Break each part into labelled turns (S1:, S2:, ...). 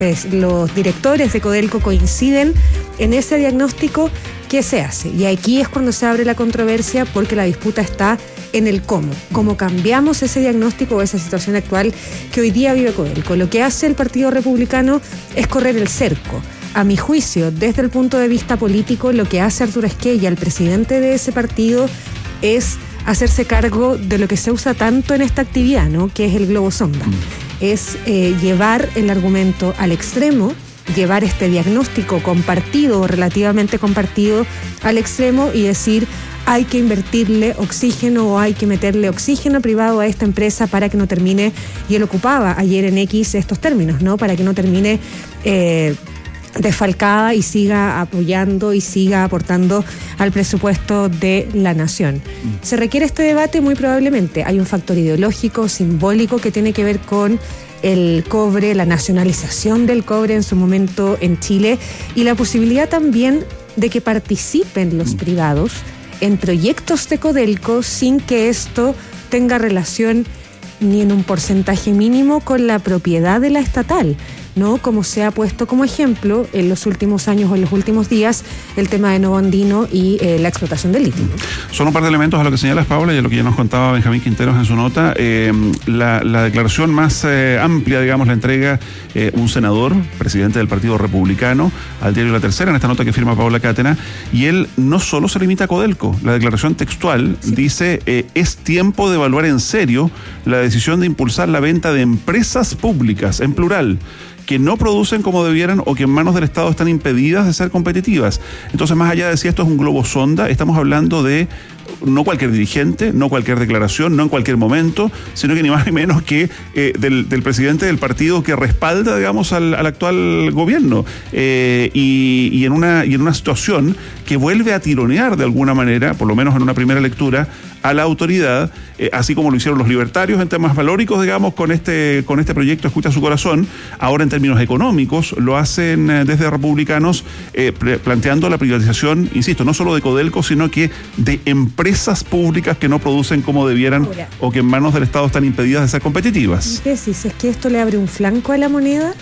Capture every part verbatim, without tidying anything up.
S1: pues, los directores de Codelco coinciden en ese diagnóstico, ¿qué se hace? Y aquí es cuando se abre la controversia, porque la disputa está en el cómo. Cómo cambiamos ese diagnóstico o esa situación actual que hoy día vive Codelco. Lo que hace el Partido Republicano es correr el cerco. A mi juicio, desde el punto de vista político, lo que hace Arturo Esquella, el presidente de ese partido, es hacerse cargo de lo que se usa tanto en esta actividad, ¿no? Que es el globo sonda. Mm. Es eh, llevar el argumento al extremo, llevar este diagnóstico compartido o relativamente compartido al extremo y decir, hay que invertirle oxígeno o hay que meterle oxígeno privado a esta empresa para que no termine, y él ocupaba ayer en X estos términos, ¿no? Para que no termine eh, desfalcada y siga apoyando y siga aportando al presupuesto de la nación. ¿Se requiere este debate? Muy probablemente. Hay un factor ideológico, simbólico, que tiene que ver con el cobre, la nacionalización del cobre en su momento en Chile, y la posibilidad también de que participen los privados en proyectos de Codelco sin que esto tenga relación ni en un porcentaje mínimo con la propiedad de la estatal, ¿no? Como se ha puesto como ejemplo en los últimos años o en los últimos días el tema de Novo Andino y eh, la explotación del litio.
S2: Son un par de elementos a lo que señalas, Paula, y a lo que ya nos contaba Benjamín Quinteros en su nota. Eh, la, la declaración más eh, amplia, digamos, la entrega eh, un senador, presidente del Partido Republicano, al diario La Tercera, en esta nota que firma Paula Cátena, y él no solo se limita a Codelco. La declaración textual sí. dice, eh, es tiempo de evaluar en serio la decisión de impulsar la venta de empresas públicas, en plural, que no producen como debieran o que en manos del Estado están impedidas de ser competitivas. Entonces, más allá de si esto es un globo sonda, estamos hablando de no cualquier dirigente, no cualquier declaración, no en cualquier momento, sino que ni más ni menos que eh, del, del presidente del partido que respalda, digamos, al, al actual gobierno. Eh, y, y, en una, y en una situación que vuelve a tironear de alguna manera, por lo menos en una primera lectura, a la autoridad, eh, así como lo hicieron los libertarios en temas valóricos, digamos, con este, con este proyecto Escucha su Corazón. Ahora, en términos económicos, lo hacen eh, desde republicanos, eh, pre- planteando la privatización, insisto, no solo de Codelco, sino que de empresas públicas que no producen como debieran Ahora, o que en manos del Estado están impedidas de ser competitivas.
S1: ¿Qué decís? ¿Es que esto le abre un flanco a la moneda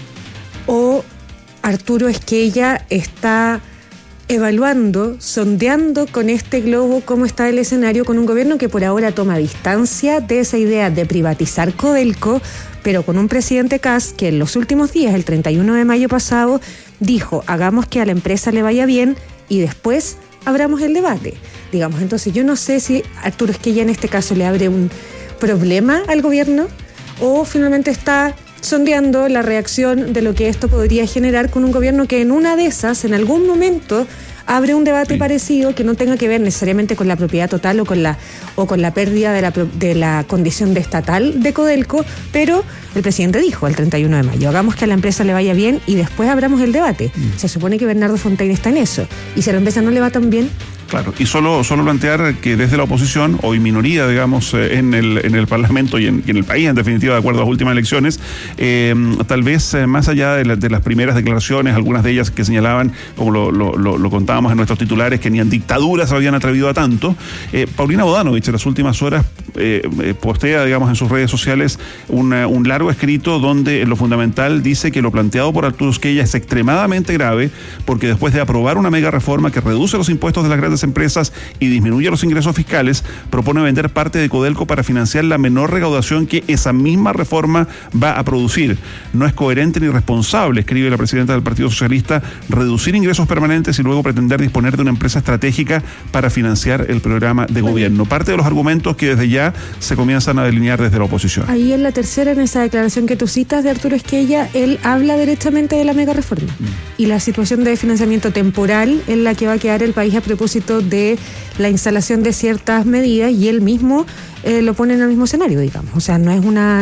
S1: o Arturo Esquella está evaluando, sondeando con este globo cómo está el escenario con un gobierno que por ahora toma distancia de esa idea de privatizar Codelco, pero con un presidente Kast que en los últimos días, el treinta y uno de mayo pasado, dijo, hagamos que a la empresa le vaya bien y después abramos el debate? Digamos, entonces yo no sé si Arturo Esquella en este caso le abre un problema al gobierno o finalmente está sondeando la reacción de lo que esto podría generar con un gobierno que en una de esas, en algún momento, abre un debate sí. parecido que no tenga que ver necesariamente con la propiedad total o con la o con la pérdida de la, de la condición de estatal de Codelco, pero el presidente dijo el treinta y uno de mayo, hagamos que a la empresa le vaya bien y después abramos el debate. Mm. Se supone que Bernardo Fontaine está en eso, y si a la empresa no le va tan bien...
S2: Claro, y solo, solo plantear que desde la oposición, hoy minoría, digamos, en el, en el Parlamento y en, y en el país, en definitiva, de acuerdo a las últimas elecciones, eh, tal vez eh, más allá de, la, de las primeras declaraciones, algunas de ellas que señalaban, como lo, lo, lo, lo contábamos en nuestros titulares, que ni en dictaduras se habían atrevido a tanto, eh, Paulina Bodanovich en las últimas horas eh, postea, digamos, en sus redes sociales una, un largo escrito donde en lo fundamental dice que lo planteado por Arturo Esquella es extremadamente grave, porque después de aprobar una mega reforma que reduce los impuestos de las grandes empresas y disminuye los ingresos fiscales, propone vender parte de Codelco para financiar la menor recaudación que esa misma reforma va a producir. No es coherente ni responsable, escribe la presidenta del Partido Socialista, reducir ingresos permanentes y luego pretender disponer de una empresa estratégica para financiar el programa de gobierno. Parte de los argumentos que desde ya se comienzan a delinear desde la oposición.
S1: Ahí en La Tercera, en esa declaración que tú citas de Arturo Esquella, él habla directamente de la mega reforma mm. y la situación de financiamiento temporal en la que va a quedar el país a propósito de la instalación de ciertas medidas, y él mismo eh, lo pone en el mismo escenario, digamos. O sea, no es una...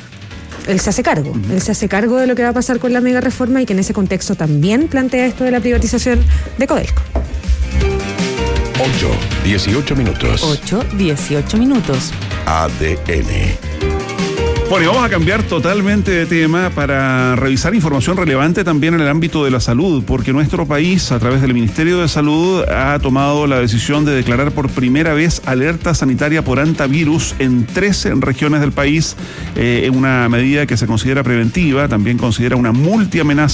S1: Él se hace cargo, uh-huh. él se hace cargo de lo que va a pasar con la mega reforma y que en ese contexto también plantea esto de la privatización de Codelco.
S3: ocho, dieciocho minutos.
S4: ocho, dieciocho minutos.
S3: A D N.
S2: Bueno, y vamos a cambiar totalmente de tema para revisar información relevante también en el ámbito de la salud, porque nuestro país, a través del Ministerio de Salud, ha tomado la decisión de declarar por primera vez alerta sanitaria por hantavirus en trece regiones del país, eh, en una medida que se considera preventiva, también considera una multiamenaza